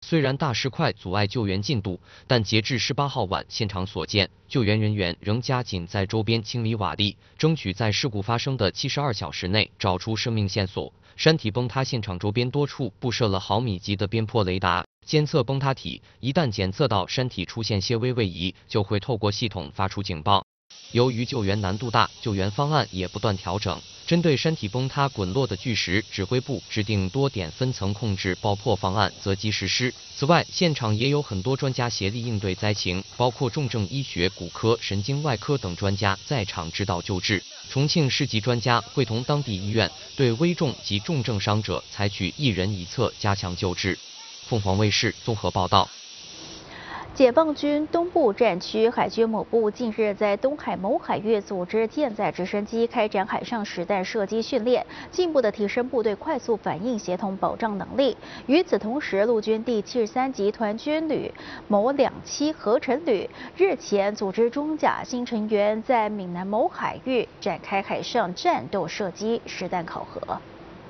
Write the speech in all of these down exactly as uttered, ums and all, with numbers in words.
虽然大石块阻碍救援进度，但截至十八号晚，现场所见，救援人员仍加紧在周边清理瓦砾，争取在事故发生的七十二小时内找出生命线索。山体崩塌现场周边多处布设了毫米级的边坡雷达，监测崩塌体，一旦检测到山体出现些微位移，就会透过系统发出警报。由于救援难度大，救援方案也不断调整。针对山体崩塌滚落的巨石，指挥部制定多点分层控制爆破方案，择机实施。此外，现场也有很多专家协力应对灾情，包括重症医学、骨科、神经外科等专家在场指导救治。重庆市级专家会同当地医院对危重及重症伤者采取一人一侧加强救治。凤凰卫视综合报道。 解放军东部战区海军某部近日在东海某海域组织舰载直升机开展海上实弹射击训练，进一步的提升部队快速反应、协同保障能力。与此同时，陆军第七十三集团军旅某两栖合成旅日前组织装甲新成员在闽南某海域展开海上战斗射击实弹考核。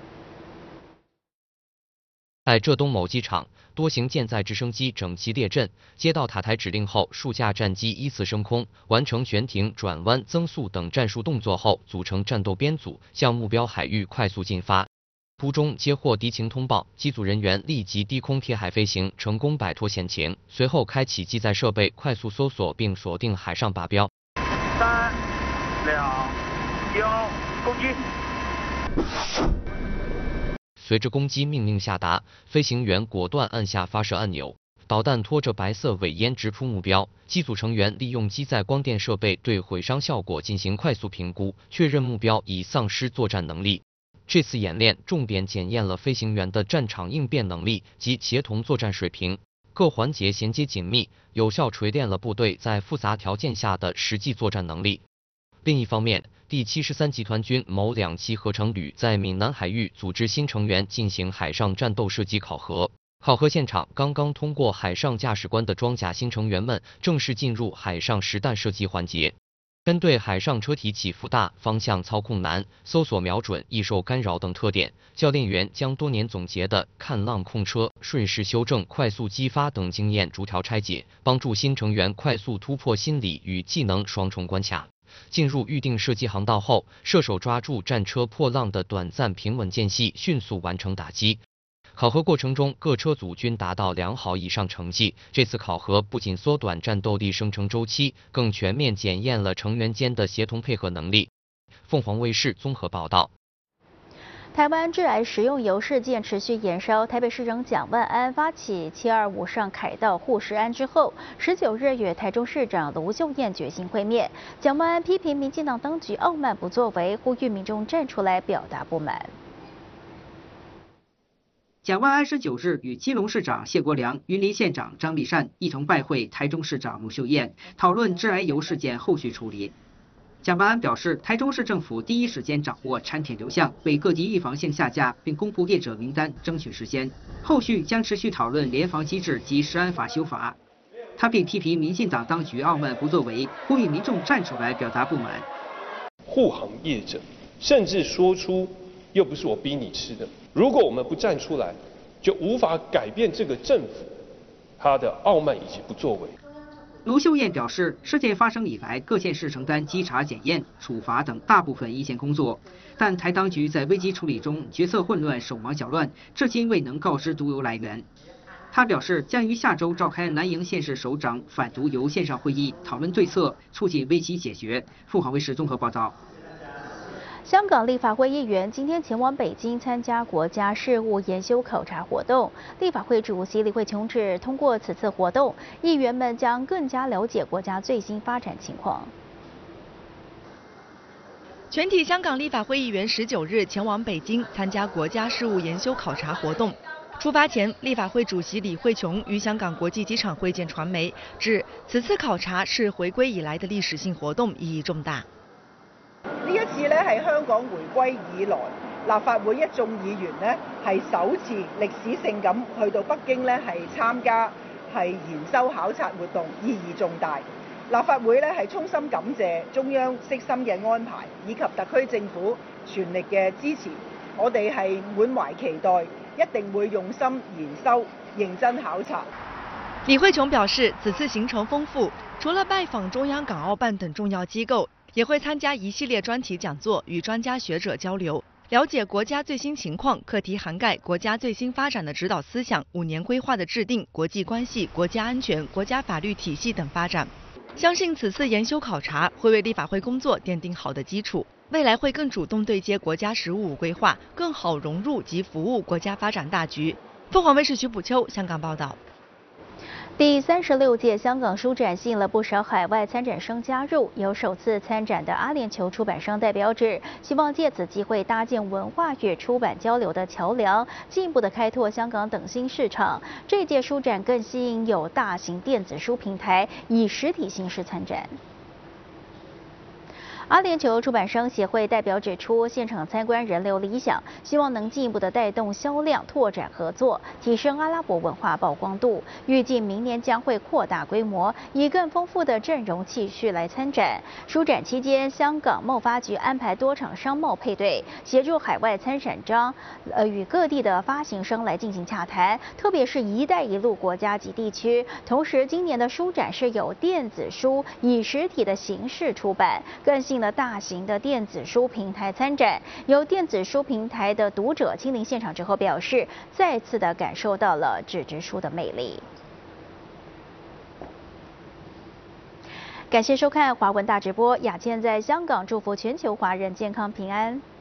在浙东某机场，多型舰载直升机整齐列阵，接到塔台指令后，数架战机依次升空，完成悬停、转弯、增速等战术动作后，组成战斗编组，向目标海域快速进发。途中接获敌情通报，机组人员立即低空贴海飞行，成功摆脱险情。随后开启机载设备快速搜索，并锁定海上靶标。 三、两、一，攻击！ 随着攻击命令下达，飞行员果断按下发射按钮，导弹拖着白色尾烟直扑目标。机组成员利用机载光电设备对毁伤效果进行快速评估，确认目标已丧失作战能力。这次演练重点检验了飞行员的战场应变能力及协同作战水平，各环节衔接紧密，有效锤炼了部队在复杂条件下的实际作战能力。另一方面，第七十三集团军某两栖合成旅在闽南海域组织新成员进行海上战斗射击考核。考核现场刚刚通过海上驾驶关的装甲新成员们正式进入海上实弹射击环节。针对海上车体起伏大、方向操控难、搜索瞄准易受干扰等特点，教练员将多年总结的看浪控车、顺势修正、快速激发等经验逐条拆解，帮助新成员快速突破心理与技能双重关卡。进入预定射击航道后，射手抓住战车破浪的短暂平稳间隙，迅速完成打击。考核过程中，各车组均达到良好以上成绩。这次考核不仅缩短战斗力生成周期，更全面检验了成员间的协同配合能力。凤凰卫视综合报道。 台湾致癌食用油事件持续延烧，台北市长蒋万安发起七二五上凯道护食安之后，十九日与台中市长卢秀燕举行会面。蒋万安批评民进党当局傲慢不作为，呼吁民众站出来表达不满。 蒋万安十九日与基隆市长谢国良、云林县长张立善一同拜会台中市长卢秀燕，讨论致癌油事件后续处理。蒋万安表示，台中市政府第一时间掌握产品流向，为各级预防性下架，并公布业者名单，争取时间。后续将持续讨论联防机制及食安法修法。他并批评民进党当局傲慢不作为，呼吁民众站出来表达不满。 护航业者甚至说出“又不是我逼你吃的”，如果我们不站出来，就无法改变这个政府他的傲慢以及不作为。 卢秀燕表示，事件发生以来，各县市承担稽查、检验、处罚等大部分一线工作，但台当局在危机处理中决策混乱、手忙脚乱，至今未能告知毒油来源。他表示，将于下周召开南营县市首长反毒油线上会议，讨论对策，促进危机解决。凤凰卫视综合报道。 香港立法会议员今天前往北京参加国家事务研修考察活动。立法会主席李慧琼指，通过此次活动，议员们将更加了解国家最新发展情况。 全体香港立法会议员十九日前往北京参加国家事务研修考察活动。出发前，立法会主席李慧琼与香港国际机场会见传媒，指此次考察是回归以来的历史性活動，意義重大。 呢一次咧係香港回歸以來，立法會一眾議員咧係首次歷史性咁去到北京咧係參加係研修考察活動，意義重大。立法會咧係衷心感謝中央悉心嘅安排，以及特區政府全力嘅支持。我哋係滿懷期待，一定會用心研修， 認真考察。 李慧瓊表示，此次行程豐富，除了拜訪中央港澳辦等重要機構，也會參加一系列專題講座，與專家學者交流，了解國家最新情況。課題涵蓋國家最新發展的指導思想、五年規劃的制定、國際關係、國家安全、國家法律體系等發展。相信此次研修考察會為立法會工作奠定好的基礎，未來會更主動對接國家“十五五”規劃，更好融入及服務國家發展大局。鳳凰衛視徐補秋香港報道。 第三十六屆香港書展吸引了不少海外參展商加入，有首次參展的阿聯酋出版商代表指，希望借此機會搭建文化與出版交流的橋梁，進一步的開拓香港等新市場。這屆書展更吸引有大型電子書平台以實體形式參展。阿聯酋出版商協會代表指出，現場參觀人流理想，希望能進一步的帶動銷量，拓展合作，提升阿拉伯文化曝光度。預計明年將會擴大規模，以更豐富的陣容繼續來參展。書展期間，香港貿發局安排多場商貿配對，協助海外參展商，呃與各地的發行商來進行洽談，特別是一帶一路國家及地區。同時，今年的書展是有電子書以實體的形式出版，更吸引了大型的電子書平台參展。有電子書平台的讀者親臨現場之後表示，再次的感受到了紙質書的魅力。感謝收看華文大直播，雅倩在香港祝福全球華人健康平安。